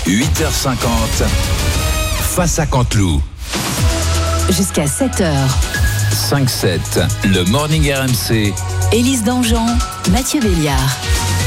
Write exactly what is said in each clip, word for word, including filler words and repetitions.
huit heures cinquante, face à Canteloup. Jusqu'à sept heures. cinq sept, le Morning R M C. Élise Dangean, Mathieu Béliard.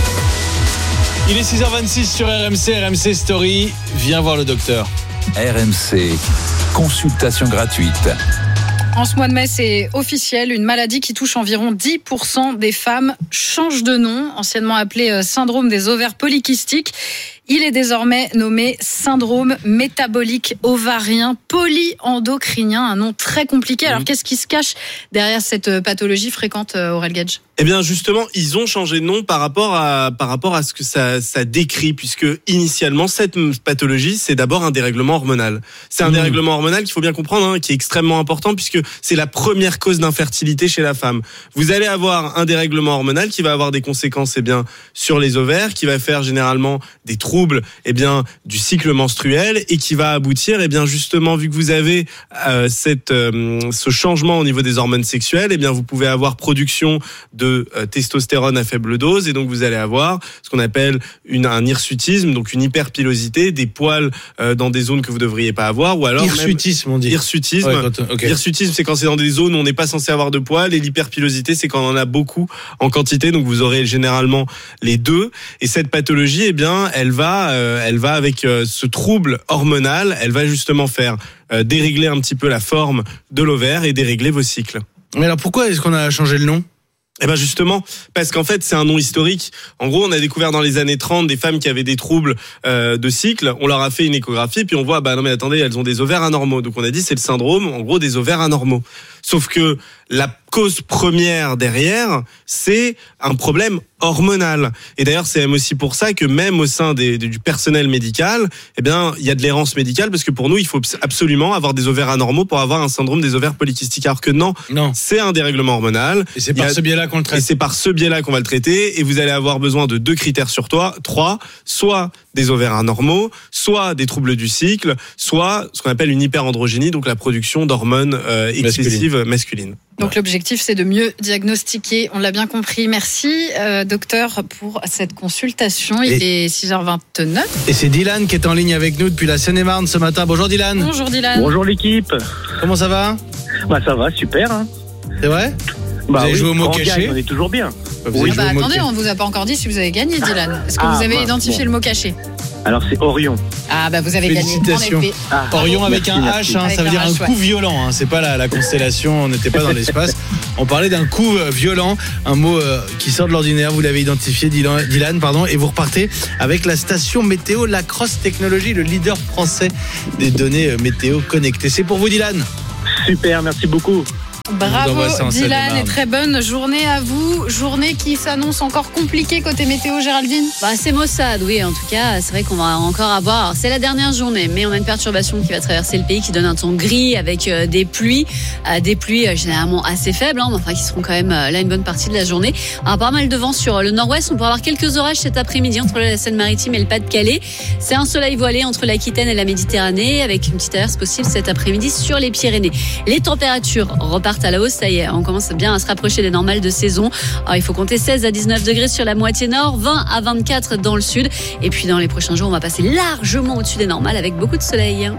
Il est six heures vingt-six sur R M C, R M C Story. Viens voir le docteur. R M C, consultation gratuite. En ce mois de mai, c'est officiel. Une maladie qui touche environ dix pour cent des femmes change de nom, anciennement appelé syndrome des ovaires polykystiques. Il est désormais nommé syndrome métabolique ovarien polyendocrinien, un nom très compliqué. Alors, qu'est-ce qui se cache derrière cette pathologie fréquente, Aurel Gage ? Eh bien, justement, ils ont changé de nom par rapport à, par rapport à ce que ça, ça décrit, puisque initialement, cette pathologie, c'est d'abord un dérèglement hormonal. C'est un mmh. dérèglement hormonal qu'il faut bien comprendre, hein, qui est extrêmement important, puisque c'est la première cause d'infertilité chez la femme. Vous allez avoir un dérèglement hormonal qui va avoir des conséquences, eh bien, sur les ovaires, qui va faire généralement des troubles eh bien, du cycle menstruel et qui va aboutir, eh bien, justement, vu que vous avez euh, cette, euh, ce changement au niveau des hormones sexuelles, eh bien, vous pouvez avoir production de euh, testostérone à faible dose et donc vous allez avoir ce qu'on appelle une, un hirsutisme, donc une hyperpilosité, des poils euh, dans des zones que vous ne devriez pas avoir, ou alors hirsutisme, même, on dit. Hirsutisme, ouais, quand, okay. Hirsutisme, c'est quand c'est dans des zones où on n'est pas censé avoir de poils, et l'hyperpilosité, c'est quand on en a beaucoup en quantité, donc vous aurez généralement les deux. Et cette pathologie, eh bien, elle va Euh, elle va avec euh, ce trouble hormonal, elle va justement faire euh, dérégler un petit peu la forme de l'ovaire et dérégler vos cycles. Mais alors pourquoi est-ce qu'on a changé le nom ? Eh ben justement, parce qu'en fait, c'est un nom historique. En gros, on a découvert dans les années trente des femmes qui avaient des troubles euh, de cycle. On leur a fait une échographie, puis on voit, bah non mais attendez, elles ont des ovaires anormaux. Donc on a dit, c'est le syndrome, en gros, des ovaires anormaux. Sauf que la cause première derrière, c'est un problème hormonal. Et d'ailleurs, c'est même aussi pour ça que même au sein des, du personnel médical, eh bien, il y a de l'errance médicale, parce que pour nous, il faut absolument avoir des ovaires anormaux pour avoir un syndrome des ovaires polykystiques. Alors que non, non. c'est un dérèglement hormonal. Et c'est par a, ce biais-là qu'on le traite. Et c'est par ce biais-là qu'on va le traiter. Et vous allez avoir besoin de deux critères sur toi, trois, soit des ovaires anormaux, soit des troubles du cycle, soit ce qu'on appelle une hyperandrogénie, donc la production d'hormones euh, excessives masculines. masculines. Donc l'objectif, c'est de mieux diagnostiquer, on l'a bien compris. Merci, euh, docteur, pour cette consultation. Il et est six heures vingt-neuf. Et c'est Dylan qui est en ligne avec nous depuis la Seine-et-Marne ce matin. Bonjour Dylan. Bonjour Dylan. Bonjour l'équipe. Comment ça va ? Bah ça va, super. Hein. C'est vrai ? Vous bah avez oui, joué au mot caché ? On est toujours bien. Vous oui. ah bah, attendez, on ne vous a pas encore dit si vous avez gagné, Dylan. Est-ce que ah, vous avez bah, identifié bon. le mot caché ? Alors c'est Orion. Ah bah vous avez gagné. Félicitations. Ah, Orion avec merci, un merci. H, hein, ça veut dire un coup violent. Hein, c'est pas la, la constellation, on n'était pas dans l'espace. On parlait d'un coup euh, violent, un mot euh, qui sort de l'ordinaire. Vous l'avez identifié, Dylan, Dylan, pardon, et vous repartez avec la station météo Lacrosse Technologies, le leader français des données euh, météo connectées. C'est pour vous, Dylan. Super, merci beaucoup. Bravo Dylan et très bonne journée à vous. Journée qui s'annonce encore compliquée côté météo, Géraldine. Bah, c'est maussade, oui, en tout cas, c'est vrai qu'on va encore avoir. Alors, c'est la dernière journée, mais on a une perturbation qui va traverser le pays, qui donne un temps gris avec euh, des pluies, euh, des pluies euh, généralement assez faibles, hein, mais enfin qui seront quand même euh, là une bonne partie de la journée. Alors, pas mal de vent sur le nord-ouest. On pourra avoir quelques orages cet après-midi entre la Seine-Maritime et le Pas-de-Calais. C'est un soleil voilé entre l'Aquitaine et la Méditerranée, avec une petite averse possible cet après-midi sur les Pyrénées. Les températures repartent à la hausse, ça y est, on commence bien à se rapprocher des normales de saison. Alors, il faut compter seize à dix-neuf degrés sur la moitié nord, vingt à vingt-quatre dans le sud. Et puis dans les prochains jours, on va passer largement au-dessus des normales avec beaucoup de soleil.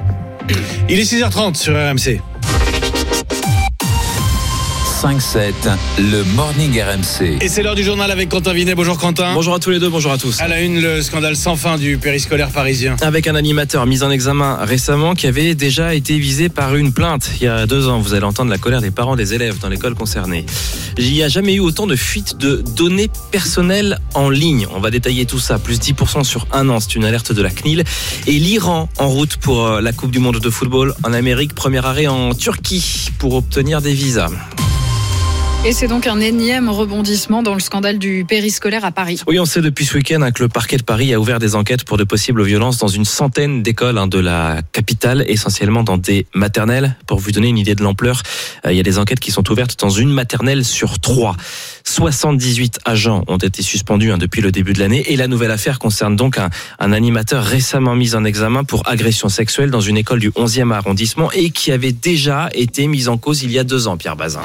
Il est six heures trente sur R M C. cinq sept, le Morning R M C. Et c'est l'heure du journal avec Quentin Vinet. Bonjour Quentin. Bonjour à tous les deux, bonjour à tous. À la une, le scandale sans fin du périscolaire parisien. Avec un animateur mis en examen récemment qui avait déjà été visé par une plainte il y a deux ans. Vous allez entendre la colère des parents des élèves dans l'école concernée. Il n'y a jamais eu autant de fuites de données personnelles en ligne. On va détailler tout ça. Plus dix pour cent sur un an, c'est une alerte de la C N I L. Et l'Iran en route pour la Coupe du Monde de football en Amérique. Premier arrêt en Turquie pour obtenir des visas. Et c'est donc un énième rebondissement dans le scandale du périscolaire à Paris. Oui, on sait depuis ce week-end hein, que le parquet de Paris a ouvert des enquêtes pour de possibles violences dans une centaine d'écoles hein, de la capitale, essentiellement dans des maternelles. Pour vous donner une idée de l'ampleur, euh, il y a des enquêtes qui sont ouvertes dans une maternelle sur trois. soixante-dix-huit agents ont été suspendus hein, depuis le début de l'année. Et la nouvelle affaire concerne donc un, un animateur récemment mis en examen pour agression sexuelle dans une école du onzième arrondissement et qui avait déjà été mis en cause il y a deux ans, Pierre Bazin.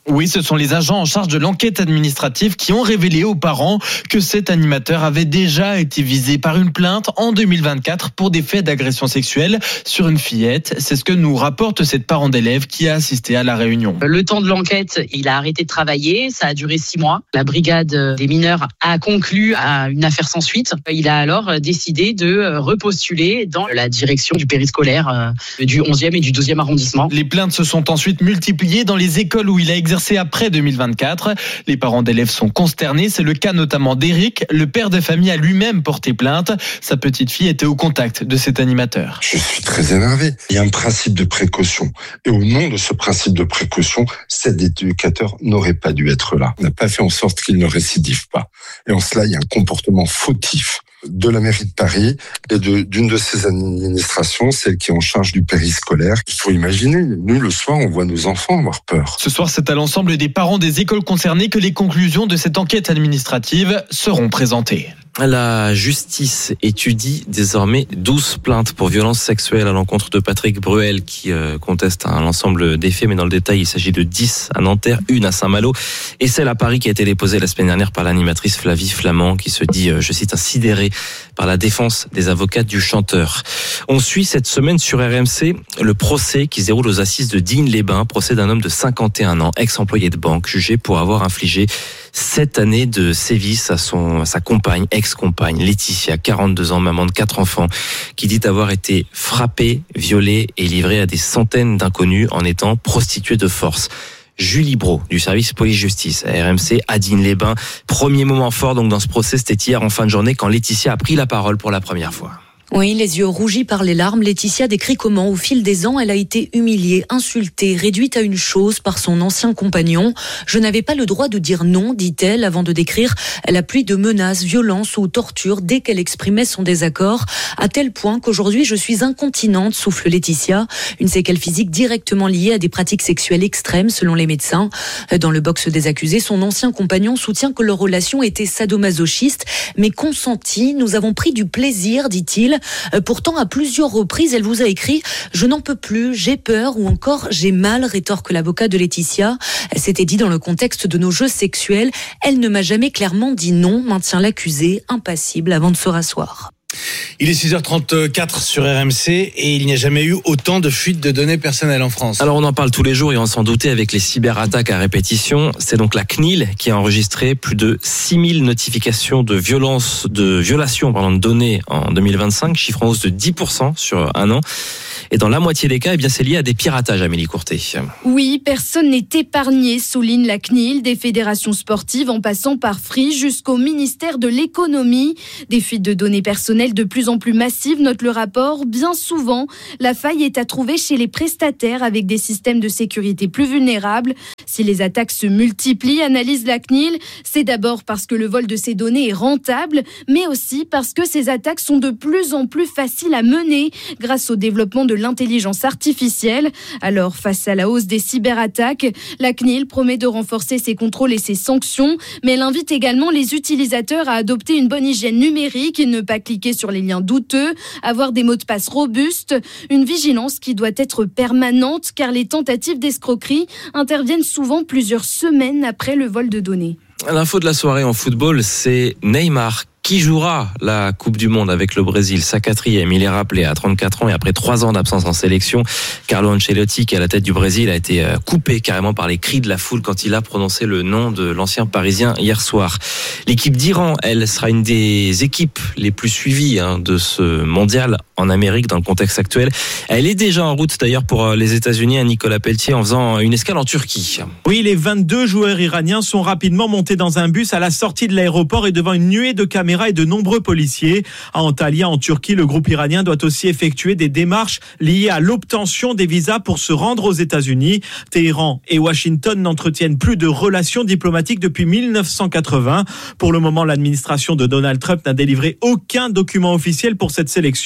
Oui, ce sont les agents en charge de l'enquête administrative qui ont révélé aux parents que cet animateur avait déjà été visé par une plainte en deux mille vingt-quatre pour des faits d'agression sexuelle sur une fillette. C'est ce que nous rapporte cette parent d'élève qui a assisté à la réunion. Le temps de l'enquête, il a arrêté de travailler, ça a duré six mois. La brigade des mineurs a conclu à une affaire sans suite. Il a alors décidé de repostuler dans la direction du périscolaire du onzième et du douzième arrondissement. Les plaintes se sont ensuite multipliées dans les écoles où il a exercé après deux mille vingt-quatre. Les parents d'élèves sont consternés. C'est le cas notamment d'Éric. Le père de famille a lui-même porté plainte. Sa petite fille était au contact de cet animateur. Je suis très énervé. Il y a un principe de précaution. Et au nom de ce principe de précaution, cet éducateur n'aurait pas dû être là. On n'a pas fait en sorte qu'il ne récidive pas. Et en cela, il y a un comportement fautif de la mairie de Paris et de, d'une de ses administrations, celle qui est en charge du périscolaire. Il faut imaginer, nous, le soir, on voit nos enfants avoir peur. Ce soir, c'est à l'ensemble des parents des écoles concernées que les conclusions de cette enquête administrative seront présentées. La justice étudie désormais douze plaintes pour violences sexuelles à l'encontre de Patrick Bruel qui euh, conteste un ensemble des faits, mais dans le détail, il s'agit de dix à Nanterre, une à Saint-Malo et celle à Paris qui a été déposée la semaine dernière par l'animatrice Flavie Flamand qui se dit, euh, je cite, sidérée par la défense des avocats du chanteur. On suit cette semaine sur R M C le procès qui se déroule aux assises de Digne-les-Bains, procès d'un homme de cinquante et un ans, ex-employé de banque, jugé pour avoir infligé sept années de sévices à son, à sa compagne, ex-compagne, Laetitia, quarante-deux ans, maman de quatre enfants, qui dit avoir été frappée, violée et livrée à des centaines d'inconnus en étant prostituée de force. Julie Brault, du service police-justice à R M C à Digne-les-Bains. Premier moment fort donc dans ce procès, c'était hier en fin de journée quand Laetitia a pris la parole pour la première fois. Oui, les yeux rougis par les larmes, Laetitia décrit comment, au fil des ans, elle a été humiliée, insultée, réduite à une chose par son ancien compagnon. Je n'avais pas le droit de dire non, dit-elle, avant de décrire la pluie de menaces, violences ou tortures dès qu'elle exprimait son désaccord, à tel point qu'aujourd'hui je suis incontinente, souffle Laetitia. Une séquelle physique directement liée à des pratiques sexuelles extrêmes, selon les médecins. Dans le box des accusés, son ancien compagnon soutient que leur relation était sadomasochiste, mais consentie. Nous avons pris du plaisir, dit-il. Pourtant, à plusieurs reprises, elle vous a écrit « Je n'en peux plus, j'ai peur » ou encore « J'ai mal », rétorque l'avocat de Laetitia. Elle s'était dit dans le contexte de nos jeux sexuels. Elle ne m'a jamais clairement dit non, maintient l'accusé, impassible avant de se rasseoir. Il est six heures trente-quatre sur R M C et il n'y a jamais eu autant de fuites de données personnelles en France. Alors on en parle tous les jours et on s'en doutait avec les cyberattaques à répétition. C'est donc la C N I L qui a enregistré plus de six mille notifications de violence, de violation pardon, de données en deux mille vingt-cinq, chiffre en hausse de dix pour cent sur un an. Et dans la moitié des cas, eh bien, c'est lié à des piratages, Amélie Courtet. Oui, personne n'est épargné, souligne la C N I L, des fédérations sportives en passant par Free jusqu'au ministère de l'économie. Des fuites de données personnelles de plus en plus massives, note le rapport. Bien souvent, la faille est à trouver chez les prestataires avec des systèmes de sécurité plus vulnérables. Si les attaques se multiplient, analyse la C N I L, c'est d'abord parce que le vol de ces données est rentable, mais aussi parce que ces attaques sont de plus en plus faciles à mener grâce au développement de l'intelligence artificielle. Alors, face à la hausse des cyberattaques, la C N I L promet de renforcer ses contrôles et ses sanctions, mais elle invite également les utilisateurs à adopter une bonne hygiène numérique et ne pas cliquer sur les liens douteux, avoir des mots de passe robustes, une vigilance qui doit être permanente car les tentatives d'escroquerie interviennent souvent plusieurs semaines après le vol de données. L'info de la soirée en football, c'est Neymar qui jouera la Coupe du Monde avec le Brésil, sa quatrième. Il est rappelé à trente-quatre ans et après trois ans d'absence en sélection. Carlo Ancelotti, qui est à la tête du Brésil, a été coupé carrément par les cris de la foule quand il a prononcé le nom de l'ancien Parisien hier soir. L'équipe d'Iran, elle, sera une des équipes les plus suivies hein, de ce mondial en Amérique dans le contexte actuel. Elle est déjà en route d'ailleurs pour les États-Unis, à Nicolas Pelletier, en faisant une escale en Turquie. Oui, les vingt-deux joueurs iraniens sont rapidement montés dans un bus à la sortie de l'aéroport et devant une nuée de caméras et de nombreux policiers. À Antalya, en Turquie, le groupe iranien doit aussi effectuer des démarches liées à l'obtention des visas pour se rendre aux États-Unis. Téhéran et Washington n'entretiennent plus de relations diplomatiques depuis mille neuf cent quatre-vingts. Pour le moment, l'administration de Donald Trump n'a délivré aucun document officiel pour cette sélection.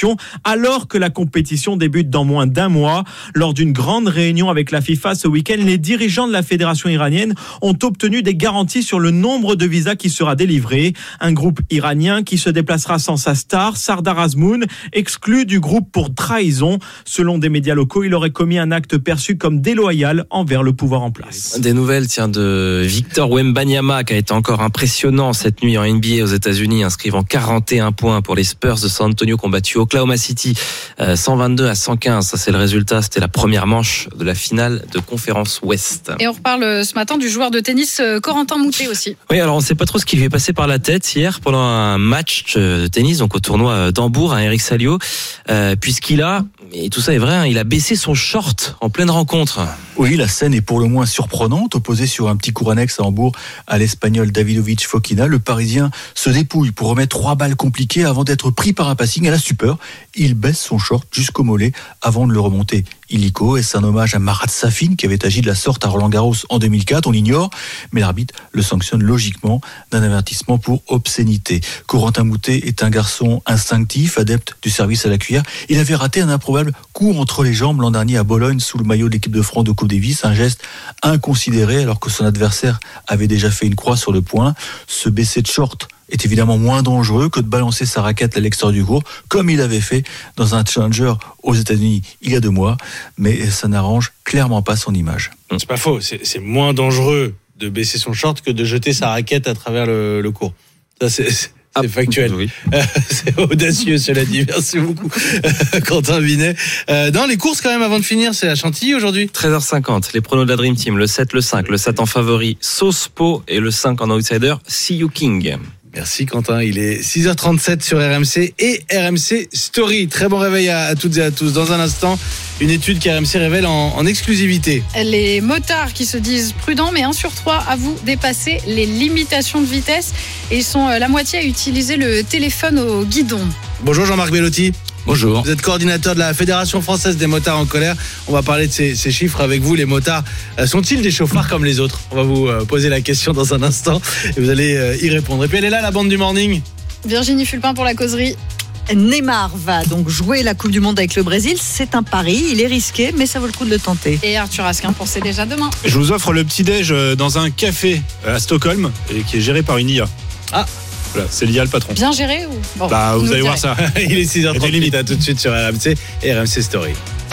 alors que la compétition débute dans moins d'un mois. Lors d'une grande réunion avec la FIFA ce week-end, les dirigeants de la fédération iranienne ont obtenu des garanties sur le nombre de visas qui sera délivré. Un groupe iranien qui se déplacera sans sa star, Sardar Azmoun, exclu du groupe pour trahison. Selon des médias locaux, il aurait commis un acte perçu comme déloyal envers le pouvoir en place. Des nouvelles, tiens, de Victor Wembanyama qui a été encore impressionnant cette nuit en N B A aux États-Unis, inscrivant quarante et un points pour les Spurs de San Antonio qui ont battu Oklahoma City euh, cent vingt-deux à cent quinze. Ça, c'est le résultat. C'était la première manche de la finale de conférence Ouest. Et on reparle ce matin du joueur de tennis Corentin Moutet aussi. Oui, alors on ne sait pas trop ce qui lui est passé par la tête hier pendant un match de tennis, donc au tournoi d'Hambourg à Eric Salio, euh, puisqu'il a, et tout ça est vrai, hein, il a baissé son short en pleine rencontre. Oui, la scène est pour le moins surprenante. Opposé sur un petit court annexe à Hambourg à l'Espagnol Davidovich Fokina, le Parisien se dépouille pour remettre trois balles compliquées avant d'être pris par un passing à la stupeur. Il baisse son short jusqu'au mollet avant de le remonter illico. Est-ce un hommage à Marat Safin qui avait agi de la sorte à Roland-Garros en deux mille quatre? On l'ignore, mais l'arbitre le sanctionne logiquement d'un avertissement pour obscénité. Corentin Moutet est un garçon instinctif, adepte du service à la cuillère. Il avait raté un improbable coup entre les jambes l'an dernier à Bologne sous le maillot de l'équipe de France de Coupe Davis, un geste inconsidéré alors que son adversaire avait déjà fait une croix sur le poing. Ce baisser de short est évidemment moins dangereux que de balancer sa raquette à l'extérieur du court, comme il avait fait dans un challenger aux États-Unis il y a deux mois, mais ça n'arrange clairement pas son image. C'est pas faux, c'est, c'est moins dangereux de baisser son short que de jeter sa raquette à travers le, le court. Ça, c'est, c'est... C'est factuel. Oui. Euh, c'est audacieux, cela dit. Merci beaucoup, Quentin Vinet. Euh, dans les courses, quand même, avant de finir, c'est à Chantilly aujourd'hui. treize heures cinquante, les pronos de la Dream Team. Le sept, le cinq, le sept en favori, Sauce Po, et le cinq en outsider, See You King. Merci Quentin, il est six heures trente-sept sur R M C et R M C Story. Très bon réveil à, à toutes et à tous. Dans un instant, une étude qu'R M C révèle en, en exclusivité. Les motards qui se disent prudents, mais un sur trois avouent dépasser les limitations de vitesse. Et ils sont la moitié à utiliser le téléphone au guidon. Bonjour Jean-Marc Bellotti. Bonjour. Vous êtes coordinateur de la Fédération française des motards en colère. On va parler de ces, ces chiffres avec vous. Les motards sont-ils des chauffards comme les autres? On va vous poser la question dans un instant et vous allez y répondre. Et puis elle est là, la bande du morning. Virginie Fulpin pour la causerie. Neymar va donc jouer la Coupe du Monde avec le Brésil. C'est un pari, il est risqué, mais ça vaut le coup de le tenter. Et Arthur Asquin pour C'est déjà demain. Je vous offre le petit-déj dans un café à Stockholm et qui est géré par une I A. Ah, voilà, c'est l'I A le patron. Bien géré ou bon, bah, vous allez voir ça. Il est six heures trente-huit, à tout de suite sur R M C et R M C Story.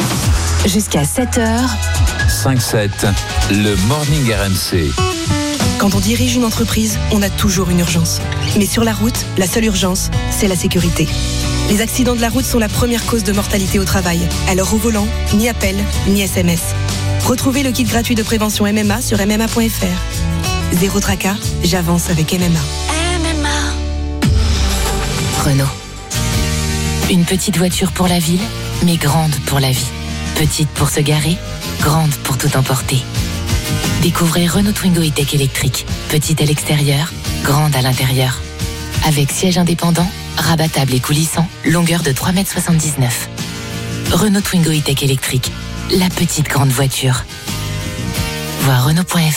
Jusqu'à sept heures. cinq sept, le morning R M C. Quand on dirige une entreprise, on a toujours une urgence. Mais sur la route, la seule urgence, c'est la sécurité. Les accidents de la route sont la première cause de mortalité au travail. Alors au volant, ni appel, ni S M S. Retrouvez le kit gratuit de prévention M M A sur m m a point f r. Zéro tracas, j'avance avec M M A. M M A. Renault. Une petite voiture pour la ville, mais grande pour la vie. Petite pour se garer, grande pour tout emporter. Découvrez Renault Twingo E-Tech électrique. Petite à l'extérieur, grande à l'intérieur. Avec siège indépendant, rabattable et coulissant, longueur de trois mètres soixante-dix-neuf. Renault Twingo E-Tech électrique, la petite grande voiture. Voir Renault point f r.